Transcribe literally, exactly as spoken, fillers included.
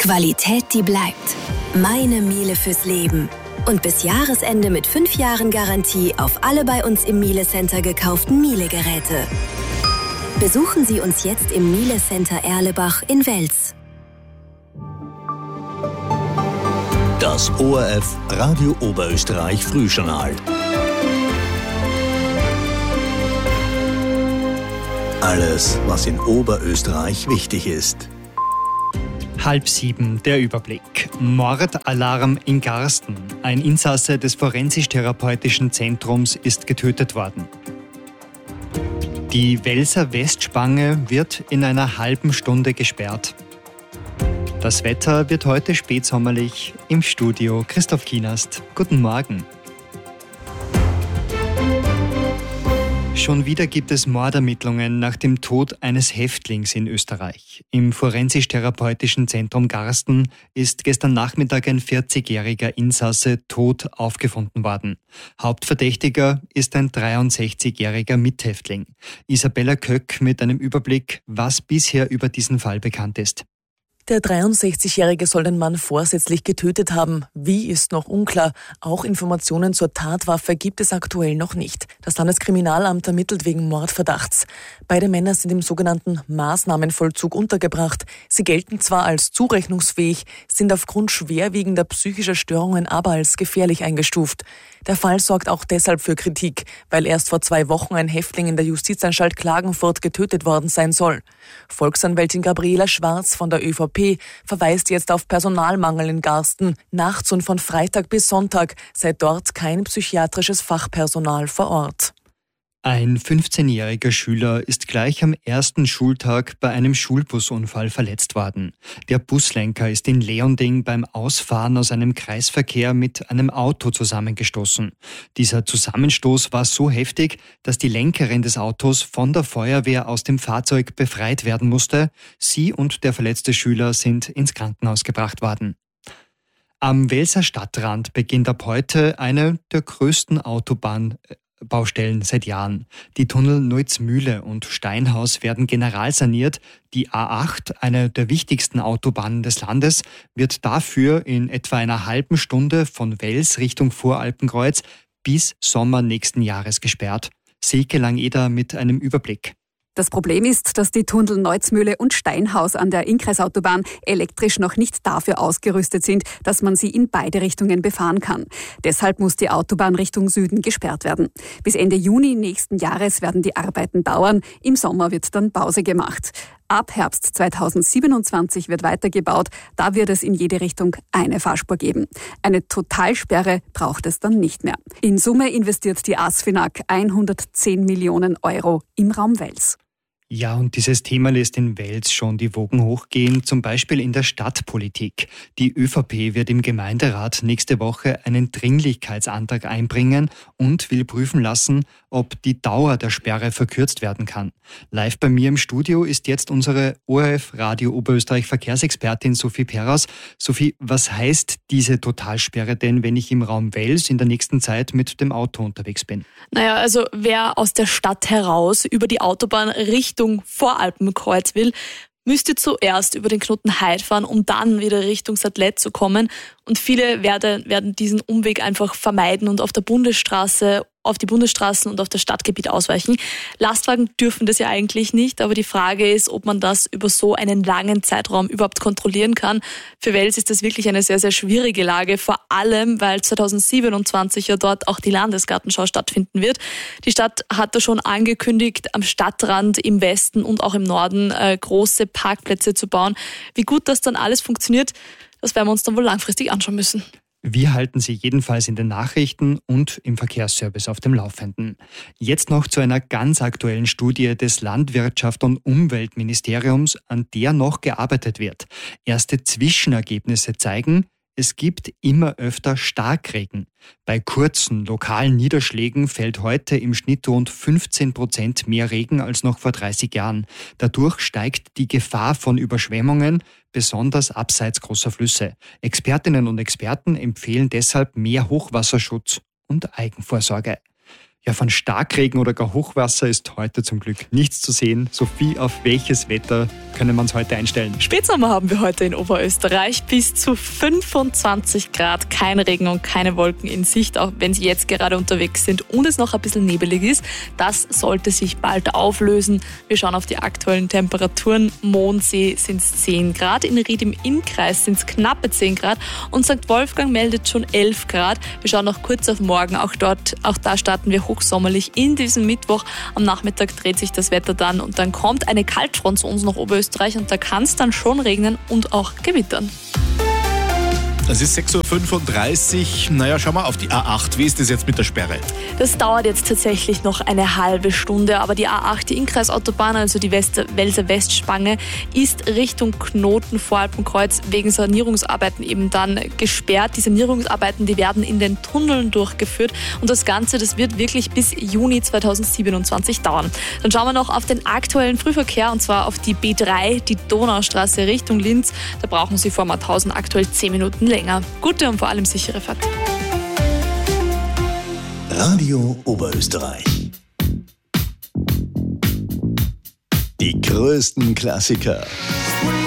Qualität, die bleibt. Meine Miele fürs Leben. Und bis Jahresende mit fünf Jahren Garantie auf alle bei uns im Miele Center gekauften Miele-Geräte. Besuchen Sie uns jetzt im Miele Center Erlebach in Wels. Das O R F Radio Oberösterreich Frühjournal. Alles, was in Oberösterreich wichtig ist. Halb sieben, der Überblick. Mordalarm in Garsten. Ein Insasse des Forensisch-Therapeutischen Zentrums ist getötet worden. Die Welser Westspange wird in einer halben Stunde gesperrt. Das Wetter wird heute spätsommerlich. Im Studio Christoph Kienast. Guten Morgen. Schon wieder gibt es Mordermittlungen nach dem Tod eines Häftlings in Österreich. Im Forensisch-Therapeutischen Zentrum Garsten ist gestern Nachmittag ein vierzigjähriger Insasse tot aufgefunden worden. Hauptverdächtiger ist ein dreiundsechzigjähriger Mithäftling. Isabella Köck mit einem Überblick, was bisher über diesen Fall bekannt ist. Der dreiundsechzigjährige soll den Mann vorsätzlich getötet haben. Wie, ist noch unklar. Auch Informationen zur Tatwaffe gibt es aktuell noch nicht. Das Landeskriminalamt ermittelt wegen Mordverdachts. Beide Männer sind im sogenannten Maßnahmenvollzug untergebracht. Sie gelten zwar als zurechnungsfähig, sind aufgrund schwerwiegender psychischer Störungen aber als gefährlich eingestuft. Der Fall sorgt auch deshalb für Kritik, weil erst vor zwei Wochen ein Häftling in der Justizanstalt Klagenfurt getötet worden sein soll. Volksanwältin Gabriela Schwarz von der ÖVP verweist jetzt auf Personalmangel in Garsten. Nachts und von Freitag bis Sonntag sei dort kein psychiatrisches Fachpersonal vor Ort. Ein fünfzehnjähriger Schüler ist gleich am ersten Schultag bei einem Schulbusunfall verletzt worden. Der Buslenker ist in Leonding beim Ausfahren aus einem Kreisverkehr mit einem Auto zusammengestoßen. Dieser Zusammenstoß war so heftig, dass die Lenkerin des Autos von der Feuerwehr aus dem Fahrzeug befreit werden musste. Sie und der verletzte Schüler sind ins Krankenhaus gebracht worden. Am Welser Stadtrand beginnt ab heute eine der größten Autobahn Baustellen seit Jahren. Die Tunnel Neuzmühle und Steinhaus werden generalsaniert. Die A acht, eine der wichtigsten Autobahnen des Landes, wird dafür in etwa einer halben Stunde von Wels Richtung Voralpenkreuz bis Sommer nächsten Jahres gesperrt. Silke Langeder mit einem Überblick. Das Problem ist, dass die Tunnel Neuzmühle und Steinhaus an der Innkreisautobahn elektrisch noch nicht dafür ausgerüstet sind, dass man sie in beide Richtungen befahren kann. Deshalb muss die Autobahn Richtung Süden gesperrt werden. Bis Ende Juni nächsten Jahres werden die Arbeiten dauern. Im Sommer wird dann Pause gemacht. Ab Herbst zweitausendsiebenundzwanzig wird weitergebaut. Da wird es in jede Richtung eine Fahrspur geben. Eine Totalsperre braucht es dann nicht mehr. In Summe investiert die ASFINAG hundertzehn Millionen Euro im Raum Wels. Ja, und dieses Thema lässt in Wels schon die Wogen hochgehen, zum Beispiel in der Stadtpolitik. Die ÖVP wird im Gemeinderat nächste Woche einen Dringlichkeitsantrag einbringen und will prüfen lassen, ob die Dauer der Sperre verkürzt werden kann. Live bei mir im Studio ist jetzt unsere O R F Radio Oberösterreich Verkehrsexpertin Sophie Perras. Sophie, was heißt diese Totalsperre denn, wenn ich im Raum Wels in der nächsten Zeit mit dem Auto unterwegs bin? Naja, also wer aus der Stadt heraus über die Autobahn Richtung Voralpenkreuz will, müsste zuerst über den Knoten Heid fahren, um dann wieder Richtung Satellite zu kommen. Und viele werden, werden diesen Umweg einfach vermeiden und auf der Bundesstraße, auf die Bundesstraßen und auf das Stadtgebiet ausweichen. Lastwagen dürfen das ja eigentlich nicht, aber die Frage ist, ob man das über so einen langen Zeitraum überhaupt kontrollieren kann. Für Wels ist das wirklich eine sehr, sehr schwierige Lage, vor allem, weil zweitausendsiebenundzwanzig ja dort auch die Landesgartenschau stattfinden wird. Die Stadt hatte schon angekündigt, am Stadtrand im Westen und auch im Norden äh, große Parkplätze zu bauen. Wie gut das dann alles funktioniert, das werden wir uns dann wohl langfristig anschauen müssen. Wir halten Sie jedenfalls in den Nachrichten und im Verkehrsservice auf dem Laufenden. Jetzt noch zu einer ganz aktuellen Studie des Landwirtschaft- und Umweltministeriums, an der noch gearbeitet wird. Erste Zwischenergebnisse zeigen, es gibt immer öfter Starkregen. Bei kurzen lokalen Niederschlägen fällt heute im Schnitt rund fünfzehn Prozent mehr Regen als noch vor dreißig Jahren. Dadurch steigt die Gefahr von Überschwemmungen, besonders abseits großer Flüsse. Expertinnen und Experten empfehlen deshalb mehr Hochwasserschutz und Eigenvorsorge. Ja, von Starkregen oder gar Hochwasser ist heute zum Glück nichts zu sehen. Sophie, auf welches Wetter können wir uns heute einstellen? Spätsommer haben wir heute in Oberösterreich, bis zu fünfundzwanzig Grad, kein Regen und keine Wolken in Sicht, auch wenn Sie jetzt gerade unterwegs sind und es noch ein bisschen nebelig ist. Das sollte sich bald auflösen. Wir schauen auf die aktuellen Temperaturen. Mondsee sind es zehn Grad, in Ried im Innkreis sind es knappe zehn Grad und Sankt Wolfgang meldet schon elf Grad. Wir schauen noch kurz auf morgen, auch dort, auch da starten wir hochsommerlich in diesem Mittwoch. Am Nachmittag dreht sich das Wetter dann und dann kommt eine Kaltfront zu uns nach Oberösterreich und da kann es dann schon regnen und auch gewittern. Es ist sechs Uhr fünfunddreißig. Naja, schau mal auf die A acht. Wie ist das jetzt mit der Sperre? Das dauert jetzt tatsächlich noch eine halbe Stunde, aber die A acht, die Innkreisautobahn, also die West- Welser Westspange, ist Richtung Knoten Voralpenkreuz wegen Sanierungsarbeiten eben dann gesperrt. Die Sanierungsarbeiten, die werden in den Tunneln durchgeführt und das Ganze, das wird wirklich bis Juni zweitausendsiebenundzwanzig dauern. Dann schauen wir noch auf den aktuellen Frühverkehr und zwar auf die B drei, die Donaustraße Richtung Linz. Da brauchen Sie vor Mauthausen aktuell zehn Minuten länger. Gute und vor allem sichere Fahrt. Radio Oberösterreich. Die größten Klassiker.